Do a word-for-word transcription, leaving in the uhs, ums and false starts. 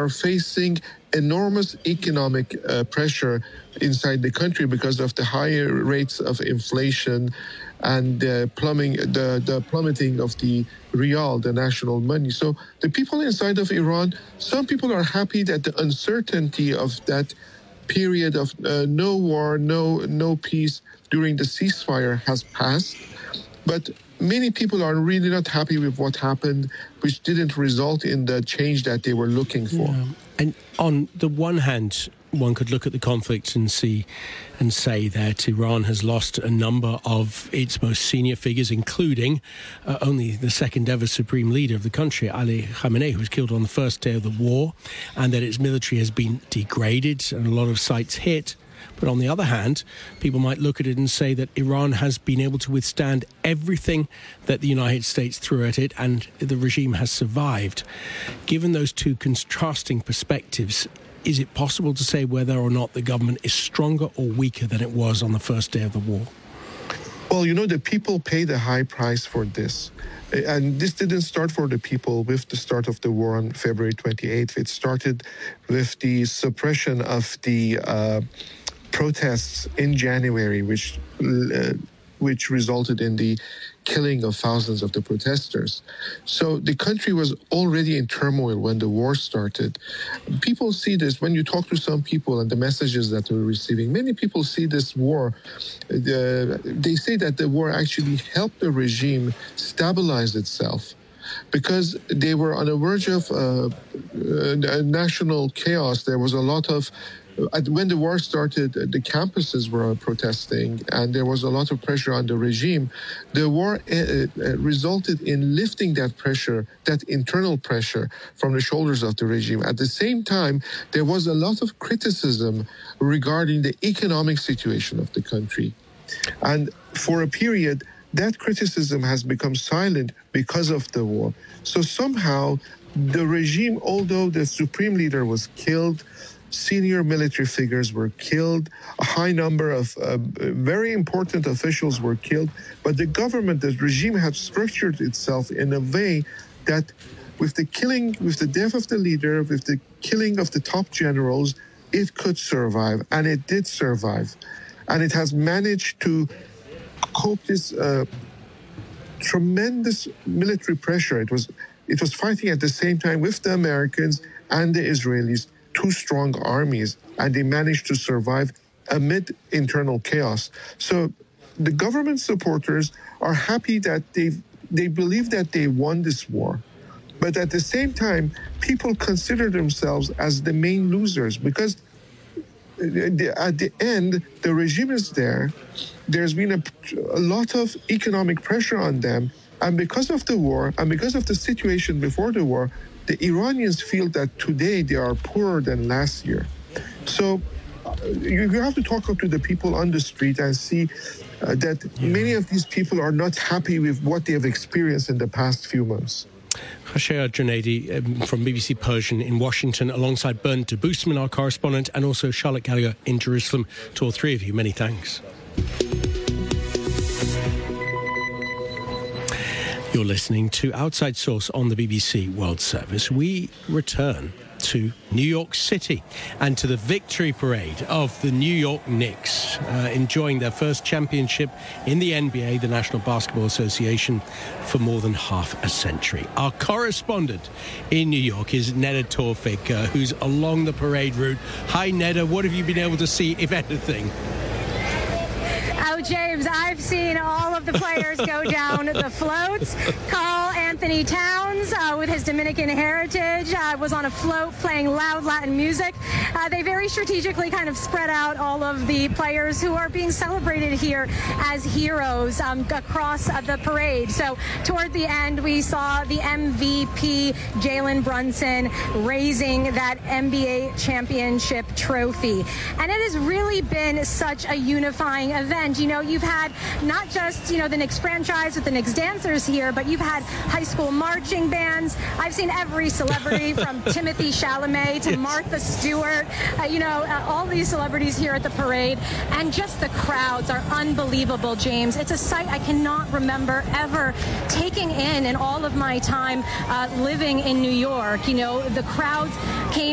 are facing enormous economic uh, pressure inside the country because of the higher rates of inflation and uh, plumbing, the, the plummeting of the rial, the national money. So the people inside of Iran, some people are happy that the uncertainty of that period of uh, no war, no no peace during the ceasefire has passed. But many people are really not happy with what happened, which didn't result in the change that they were looking for. Yeah. And on the one hand, one could look at the conflict and see and say that Iran has lost a number of its most senior figures, including uh, only the second ever supreme leader of the country, Ali Khamenei, who was killed on the first day of the war, and that its military has been degraded and a lot of sites hit. But on the other hand, people might look at it and say that Iran has been able to withstand everything that the United States threw at it, and the regime has survived. Given those two contrasting perspectives, is it possible to say whether or not the government is stronger or weaker than it was on the first day of the war? Well, you know, the people pay the high price for this. And this didn't start for the people with the start of the war on February twenty-eighth. It started with the suppression of the uh, protests in January, which uh, which resulted in the killing of thousands of the protesters. So the country was already in turmoil when the war started. People see this when you talk to some people and the messages that they're receiving. Many people see this war. Uh, they say that the war actually helped the regime stabilize itself, because they were on the verge of uh, uh, national chaos. There was a lot of When the war started, the campuses were protesting, and there was a lot of pressure on the regime. The war uh, resulted in lifting that pressure, that internal pressure, from the shoulders of the regime. At the same time, there was a lot of criticism regarding the economic situation of the country. And for a period, that criticism has become silent because of the war. So somehow, the regime, although the supreme leader was killed, senior military figures were killed, a high number of uh, very important officials were killed, but the government, the regime had structured itself in a way that with the killing, with the death of the leader, with the killing of the top generals, it could survive, and it did survive. And it has managed to cope this uh, tremendous military pressure. It was, it was fighting at the same time with the Americans and the Israelis, two strong armies, and they managed to survive amid internal chaos. So the government supporters are happy that they they believe that they won this war. But at the same time, people consider themselves as the main losers, because at the end, the regime is there. There's been a, a lot of economic pressure on them. And because of the war, and because of the situation before the war, the Iranians feel that today they are poorer than last year. So uh, you, you have to talk to the people on the street and see uh, that yeah. many of these people are not happy with what they have experienced in the past few months. Khashayar Junaidi um, from B B C Persian in Washington, alongside Bernd de Boosman, our correspondent, and also Charlotte Gallagher in Jerusalem. To all three of you, many thanks. You're listening to Outside Source on the B B C World Service. We return to New York City and to the victory parade of the New York Knicks, uh, enjoying their first championship in the N B A, the National Basketball Association, for more than half a century. Our correspondent in New York is Neda Tawfik, uh, who's along the parade route. Hi, Neda. What have you been able to see, if anything? Oh, James, I've seen all of the players go down the floats. Karl Anthony Towns, uh, with his Dominican heritage, uh, was on a float playing loud Latin music. Uh, they very strategically kind of spread out all of the players who are being celebrated here as heroes um, across uh, the parade. So toward the end, we saw the M V P, Jalen Brunson, raising that N B A championship trophy. And it has really been such a unifying event. You know, you've had not just, you know, the Knicks franchise with the Knicks dancers here, but you've had high school marching bands. I've seen every celebrity from Timothy Chalamet to yes. Martha Stewart, uh, you know, uh, all these celebrities here at the parade. And just the crowds are unbelievable, James. It's a sight I cannot remember ever taking in in all of my time uh, living in New York. You know, the crowds came